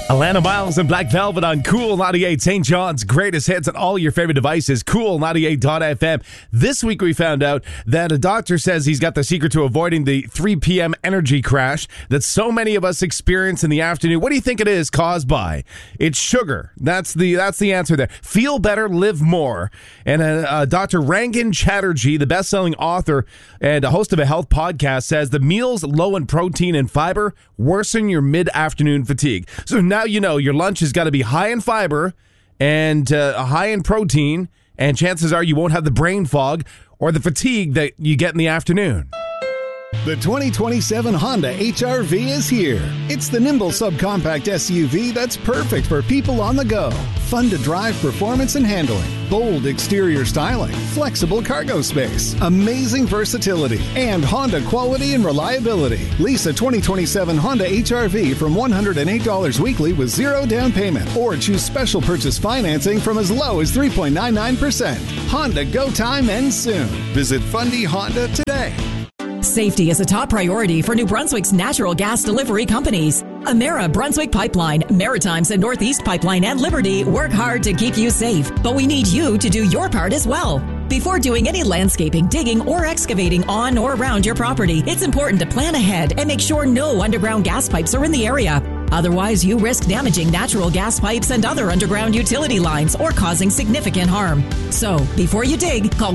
Alana Miles and Black Velvet on Cool 98, St. John's greatest hits on all your favorite devices, Cool 98.fm. This week we found out that a doctor says he's got the secret to avoiding the 3 p.m. energy crash that so many of us experience in the afternoon. What do you think it is caused by? It's sugar. That's the answer there. Feel better, live more. And Dr. Rangan Chatterjee, the best-selling author and a host of a health podcast, says the meals low in protein and fiber worsen your mid-afternoon fatigue. So now you know your lunch has got to be high in fiber and high in protein, and chances are you won't have the brain fog or the fatigue that you get in the afternoon. The 2027 Honda HR-V is here. It's the nimble subcompact SUV that's perfect for people on the go. Fun to drive performance and handling. Bold exterior styling. Flexible cargo space. Amazing versatility. And Honda quality and reliability. Lease a 2027 Honda HR-V from $108 weekly with zero down payment. Or choose special purchase financing from as low as 3.99%. Honda go time ends soon. Visit Fundy Honda today. Safety is a top priority for New Brunswick's natural gas delivery companies. Emera Brunswick Pipeline, Maritimes and Northeast Pipeline and Liberty work hard to keep you safe, but we need you to do your part as well. Before doing any landscaping, digging, or excavating on or around your property, it's important to plan ahead and make sure no underground gas pipes are in the area. Otherwise, you risk damaging natural gas pipes and other underground utility lines or causing significant harm. So, before you dig, call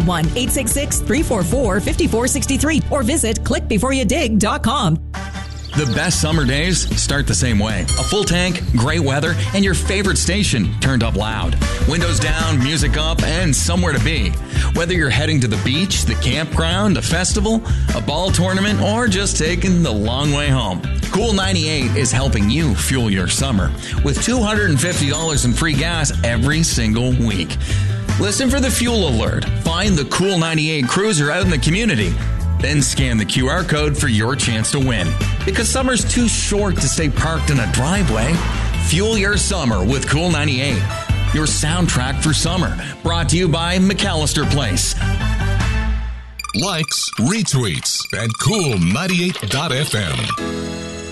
1-866-344-5463 or visit clickbeforeyoudig.com. The best summer days start the same way. A full tank, great weather, and your favorite station turned up loud. Windows down, music up, and somewhere to be. Whether you're heading to the beach, the campground, a festival, a ball tournament, or just taking the long way home, Cool 98 is helping you fuel your summer with $250 in free gas every single week. Listen for the fuel alert. Find the Cool 98 cruiser out in the community. Then scan the QR code for your chance to win. Because summer's too short to stay parked in a driveway. Fuel your summer with Cool 98. Your soundtrack for summer. Brought to you by McAllister Place. Likes, retweets at Cool 98.fm.